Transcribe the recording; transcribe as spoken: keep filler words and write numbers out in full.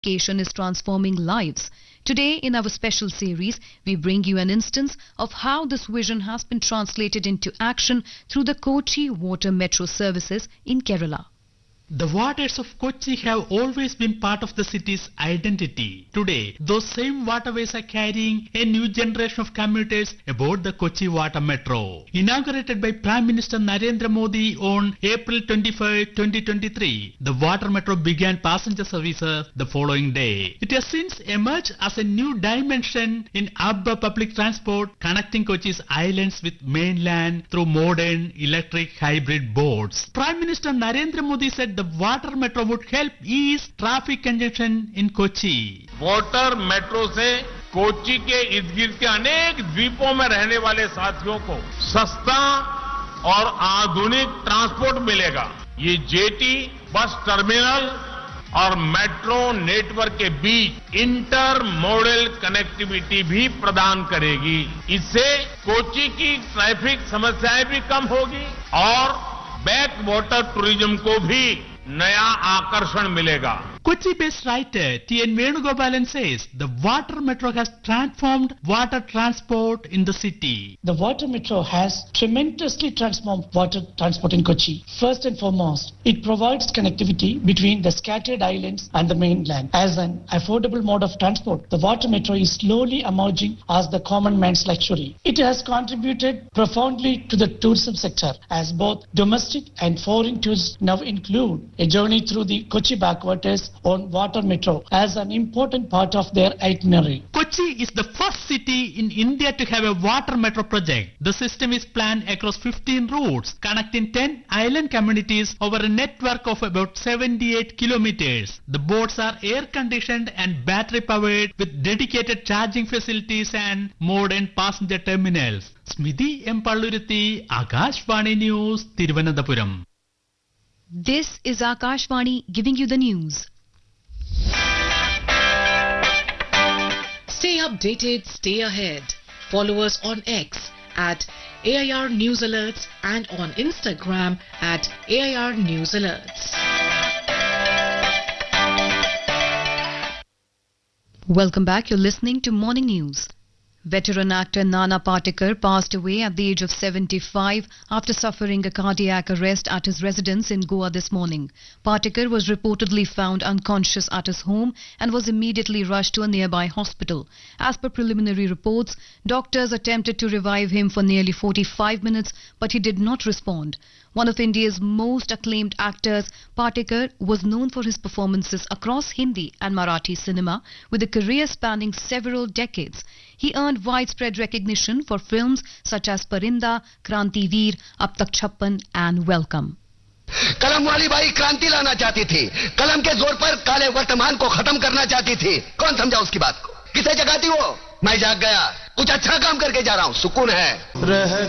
Education is transforming lives. Today, in our special series, we bring you an instance of how this vision has been translated into action through the Kochi Water Metro services in Kerala. The waters of Kochi have always been part of the city's identity. Today, those same waterways are carrying a new generation of commuters aboard the Kochi Water Metro. Inaugurated by Prime Minister Narendra Modi on April twenty-fifth, twenty twenty-three, the Water Metro began passenger services the following day. It has since emerged as a new dimension in urban public transport, connecting Kochi's islands with mainland through modern electric hybrid boats. Prime Minister Narendra Modi said the water metro would help ease traffic congestion in Kochi. Water metro से कोची के इर्द गिर्द के अनेक द्वीपों में रहने वाले साथियों को सस्ता और आधुनिक ट्रांसपोर्ट मिलेगा. ये जेटी, बस टर्मिनल और मेट्रो नेटवर्क के बीच इंटर मॉडल कनेक्टिविटी भी प्रदान करेगी. इससे कोची की ट्रैफिक समस्याएं भी कम होगी और बैक वाटर टूरिज्म को भी नया आकर्षण मिलेगा. Kochi-based writer T N Venugopalan says the water metro has transformed water transport in the city. The water metro has tremendously transformed water transport in Kochi. First and foremost, it provides connectivity between the scattered islands and the mainland. As an affordable mode of transport, the water metro is slowly emerging as the common man's luxury. It has contributed profoundly to the tourism sector, as both domestic and foreign tourists now include a journey through the Kochi backwaters on water metro as an important part of their itinerary. Kochi is the first city in India to have a water metro project. The system is planned across fifteen routes, connecting ten island communities over a network of about seventy-eight kilometers. The boats are air conditioned and battery powered with dedicated charging facilities and modern passenger terminals. Smidhi M. Palluruthi, Akashvani News, Thiruvananthapuram. This is Akashvani giving you the news. Stay updated, stay ahead. Follow us on X at A I R News Alerts and on Instagram at A I R News Alerts. Welcome back. You're listening to Morning News. Veteran actor Nana Patekar passed away at the age of seventy-five after suffering a cardiac arrest at his residence in Goa this morning. Patekar was reportedly found unconscious at his home and was immediately rushed to a nearby hospital. As per preliminary reports, doctors attempted to revive him for nearly forty-five minutes, but he did not respond. One of India's most acclaimed actors, Patekar was known for his performances across Hindi and Marathi cinema with a career spanning several decades. He earned widespread recognition for films such as Parinda, Kranti Veer, Ab Tak Chhappan and Welcome. कलम वाली by क्रांति लाना चाहती थी. कलम के जोर पर काले वर्तमान को खत्म करना चाहती थी. कौन समझा उसकी बात को? किसे जगाती वो? मैं जाग गया. कुछ अच्छा काम करके जा रहा हूँ. सुकून है.